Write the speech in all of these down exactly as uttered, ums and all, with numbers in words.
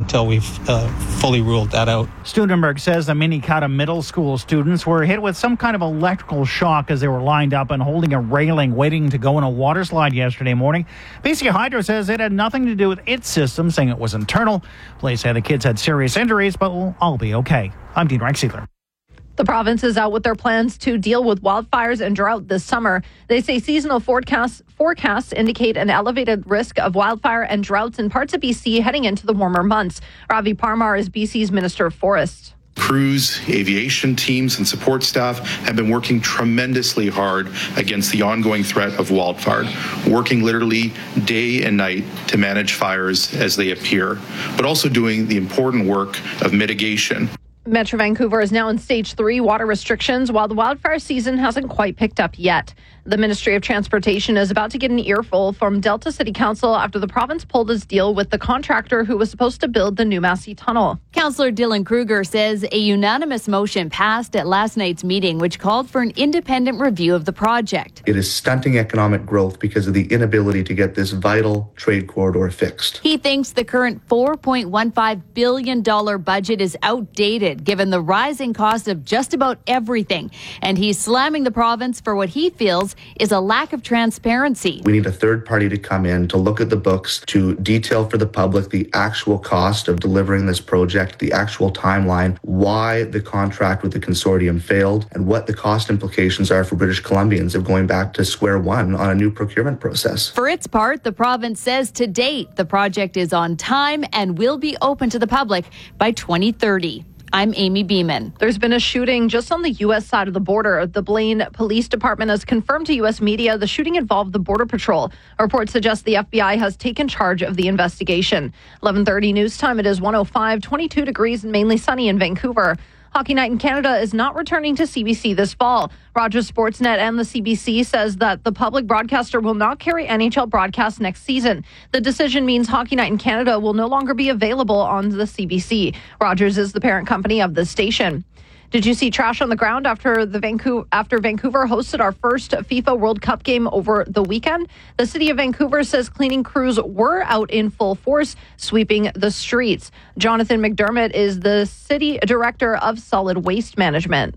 until we've uh, fully ruled that out. Studenberg says the Minicata Middle School students were hit with some kind of electrical shock as they were lined up and holding a railing waiting to go in a water slide yesterday morning. B C Hydro says it had nothing to do with its system, saying it was internal. Police say the kids had serious injuries, but will all be okay. I'm Dean Rexealer. The province is out with their plans to deal with wildfires and drought this summer. They say seasonal forecasts, forecasts indicate an elevated risk of wildfire and droughts in parts of B C heading into the warmer months. Ravi Parmar is B C's Minister of Forests. Crews, aviation teams, and support staff have been working tremendously hard against the ongoing threat of wildfire, working literally day and night to manage fires as they appear, but also doing the important work of mitigation. Metro Vancouver is now in stage three water restrictions, while the wildfire season hasn't quite picked up yet. The Ministry of Transportation is about to get an earful from Delta City Council after the province pulled its deal with the contractor who was supposed to build the new Massey Tunnel. Councillor Dylan Kruger says a unanimous motion passed at last night's meeting, which called for an independent review of the project. It is stunting economic growth because of the inability to get this vital trade corridor fixed. He thinks the current four point one five billion dollars budget is outdated, given the rising cost of just about everything. And he's slamming the province for what he feels is a lack of transparency. We need a third party to come in to look at the books, to detail for the public the actual cost of delivering this project, the actual timeline, why the contract with the consortium failed, and what the cost implications are for British Columbians of going back to square one on a new procurement process. For its part, the province says to date the project is on time and will be open to the public by twenty thirty. I'm Amy Beeman. There's been a shooting just on the U S side of the border. The Blaine Police Department has confirmed to U S media the shooting involved the Border Patrol. A report suggests the F B I has taken charge of the investigation. eleven thirty news time. It is one oh five, twenty-two degrees and mainly sunny in Vancouver. Hockey Night in Canada is not returning to C B C this fall. Rogers Sportsnet and the C B C says that the public broadcaster will not carry N H L broadcasts next season. The decision means Hockey Night in Canada will no longer be available on the C B C. Rogers is the parent company of the station. Did you see trash on the ground after the Vancouver after Vancouver hosted our first FIFA World Cup game over the weekend? The city of Vancouver says cleaning crews were out in full force, sweeping the streets. Jonathan McDermott is the city director of solid waste management.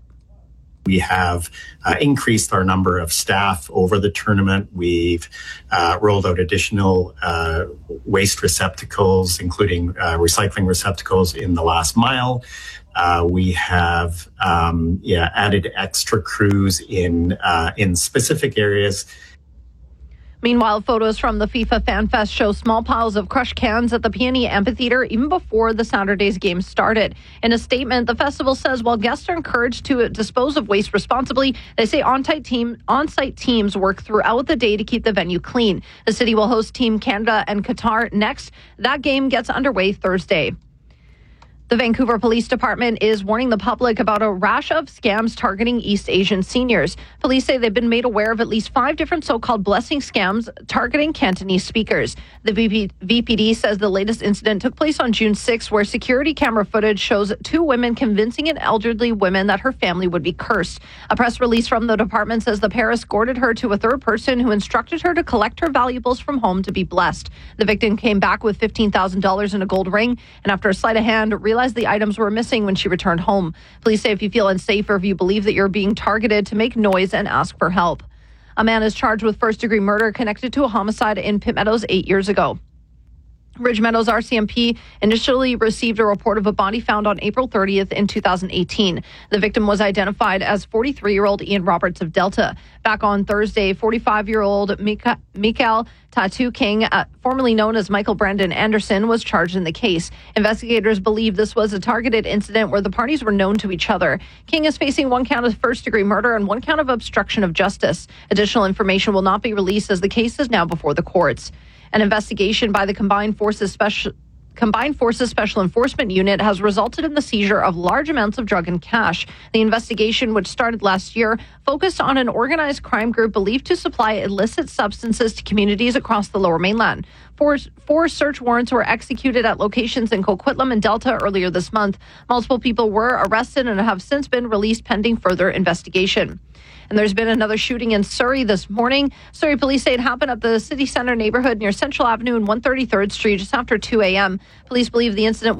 We have uh, increased our number of staff over the tournament. We've uh, rolled out additional uh, waste receptacles, including uh, recycling receptacles in the last mile. Uh, we have um, yeah, added extra crews in uh, in specific areas. Meanwhile, photos from the FIFA Fan Fest show small piles of crushed cans at the P and E Amphitheater even before the Saturday's game started. In a statement, the festival says while guests are encouraged to dispose of waste responsibly, they say on-site team, on-site teams work throughout the day to keep the venue clean. The city will host Team Canada and Qatar next. That game gets underway Thursday. The Vancouver Police Department is warning the public about a rash of scams targeting East Asian seniors. Police say they've been made aware of at least five different so-called blessing scams targeting Cantonese speakers. The V P D says the latest incident took place on June sixth, where security camera footage shows two women convincing an elderly woman that her family would be cursed. A press release from the department says the pair escorted her to a third person who instructed her to collect her valuables from home to be blessed. The victim came back with fifteen thousand dollars in a gold ring, and after a sleight of hand, realized the items were missing when she returned home. Police say if you feel unsafe or if you believe that you're being targeted, to make noise and ask for help. A man is charged with first-degree murder connected to a homicide in Pitt Meadows eight years ago. Ridge Meadows R C M P initially received a report of a body found on April thirtieth in two thousand eighteen. The victim was identified as forty-three-year-old Ian Roberts of Delta. Back on Thursday, forty-five-year-old Mika, Mikael Tattoo King, uh, formerly known as Michael Brandon Anderson, was charged in the case. Investigators believe this was a targeted incident where the parties were known to each other. King is facing one count of first-degree murder and one count of obstruction of justice. Additional information will not be released as the case is now before the courts. An investigation by the Combined Forces Special Combined Forces Special Enforcement Unit has resulted in the seizure of large amounts of drug and cash. The investigation, which started last year, focused on an organized crime group believed to supply illicit substances to communities across the Lower Mainland. Four, four search warrants were executed at locations in Coquitlam and Delta earlier this month. Multiple people were arrested and have since been released pending further investigation. And there's been another shooting in Surrey this morning. Surrey police say it happened at the city center neighborhood near Central Avenue and one thirty-third Street just after two a.m. Police believe the incident was